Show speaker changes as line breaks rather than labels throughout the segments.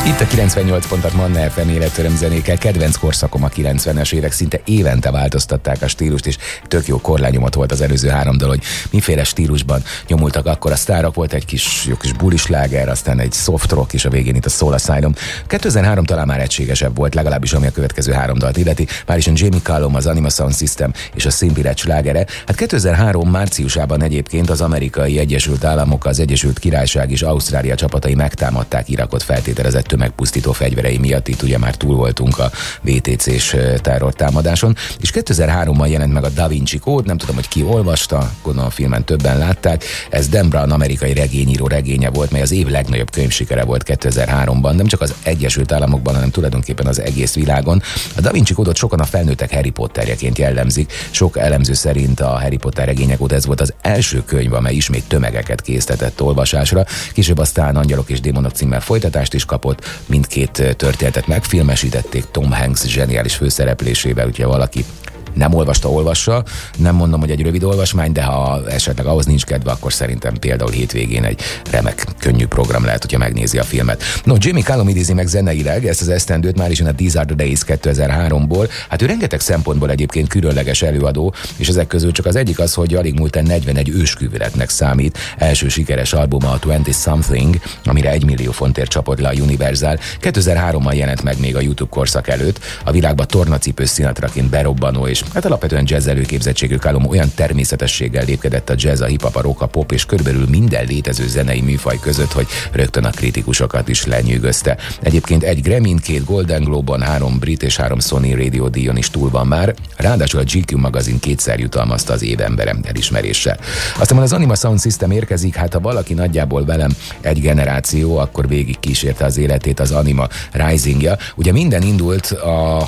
Itt a 98 pontat Manna FM életöröm zenékkel, kedvenc korszakom a 90-es évek, szinte évente változtatták a stílust, és tök jó korlányomat volt az előző három dal, hogy miféle stílusban nyomultak akkor a sztárok. Volt egy jó kis bulisláger, aztán egy soft rock, és a végén itt a Soul Asylum. 2003 talán már egységesebb volt, legalábbis ami a következő három dalt illeti. Már is a Jamie Cullum, az Anima Sound System és a Simply Red slágere. Hát 2003 márciusában egyébként az Amerikai Egyesült Államok, az Egyesült Királyság és Ausztrália csapatai megtámadták Irakot feltételezett tömegpusztító fegyverei miatt. Itt ugye már túl voltunk a VTC-s terrortámadáson, és 2003-ban jelent meg a Da Vinci Code, nem tudom, hogy ki olvasta, gondolom a filmen többen látták. Ez Dan Brown amerikai regényíró regénye volt, mely az év legnagyobb könyvsikere volt 2003-ban, nem csak az Egyesült Államokban, hanem tulajdonképpen az egész világon. A Da Vinci Code-ot sokan a felnőttek Harry Potterjeként jellemzik. Sok elemző szerint a Harry Potter regények óta ez volt az első könyv, amely ismét tömegeket késztetett olvasásra. Később aztán Angyalok és Démonok címmel folytatást is kapott, mindkét történetet megfilmesítették Tom Hanks zseniális főszereplésével, úgyhogy valaki nem olvassa. Nem mondom, hogy egy rövid olvasmány, de ha esetleg ahhoz nincs kedve, akkor szerintem például hétvégén egy remek, könnyű program lehet, hogyha megnézi a filmet. No, Jamie Cullum idézi meg zeneileg ezt az esztendőt, már is a These Are The Days 2003-ból. Hát ő rengeteg szempontból egyébként különleges előadó, és ezek közül csak az egyik az, hogy alig múltán 41 ősküveletnek számít. Első sikeres albuma a 20 Something, amire 1 millió fontért csapott le a Universal. 2003-ban jelent meg még a YouTube korszak előtt. A világba tornacipős Sinatraként berobbanó és hát alapvetően jazz előképzettségű Cullum olyan természetességgel lépkedett a jazz, a hip-hop, a rock, a pop és körülbelül minden létező zenei műfaj között, hogy rögtön a kritikusokat is lenyűgözte. Egyébként 1 Grammy-n, 2 Golden Globe-on, 3 brit és 3 Sony Radio díjon is túl van már, ráadásul a GQ magazin 2-szer jutalmazta az évembere elismeréssel. Aztán az Anima Sound System érkezik, hát ha valaki nagyjából velem egy generáció, akkor végig kísérte az életét az Anima Risingja. Ugye minden indult a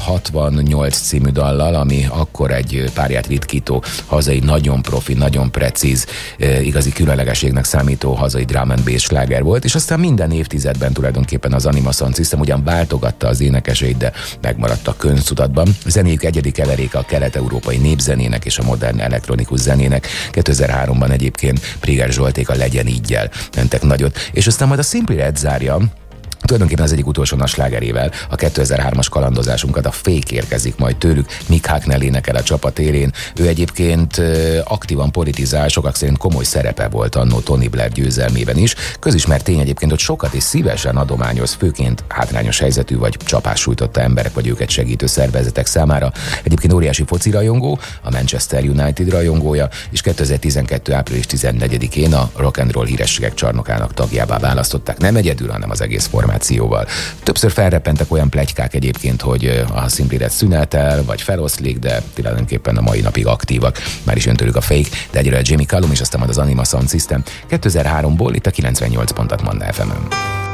68 című dallal, ami akkor egy párját ritkító, hazai, nagyon profi, nagyon precíz, igazi különlegességnek számító hazai drum and bass sláger volt, és aztán minden évtizedben tulajdonképpen az Anima Sound System ugyan váltogatta az énekeseit, de megmaradt a könyvszutatban. Zenéjük egyedi keveréke a kelet-európai népzenének és a modern elektronikus zenének. 2003-ban egyébként Priger Zsolték a Legyen Így-jel mentek nagyot, és aztán majd a Simply Red zárja tulajdonképpen az egyik utolsó nagy slágerével a 2003-as kalandozásunkat, a Fake érkezik majd tőlük, Mick Hucknall énekel a csapat élén. Ő egyébként aktívan politizál, sokak szerint komoly szerepe volt annó Tony Blair győzelmében is. Közismert tény egyébként, hogy sokat és szívesen adományoz, főként hátrányos helyzetű vagy csapás sújtotta emberek vagy őket segítő szervezetek számára. Egyébként óriási foci rajongó, a Manchester United rajongója, és 2012. április 14-én a Rock and Roll hírességek csarnokának tagjává választották. Nem egyedül, hanem az egész formációval. Többször felreppentek olyan pletykák egyébként, hogy a Simply Red szünelt el, vagy feloszlik, de tulajdonképpen a mai napig aktívak. Már is jön tőlük a Fake, de egyre a Jamie Cullum és aztán majd az Anima Sound System 2003-ból itt a 98 pontat Manna FM-en.